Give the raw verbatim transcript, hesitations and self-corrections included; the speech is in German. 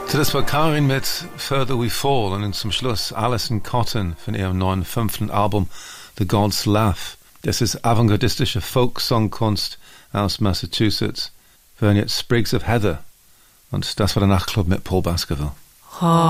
Das war Karin mit Further We Fall und zum Schluss Alison Cotton von ihrem neuen fünften Album The God's Laugh. Das ist avantgardistische Folk-Songkunst aus Massachusetts. Wir hören jetzt Sprigs of Heather und das war der Nachtclub mit Paul Baskerville.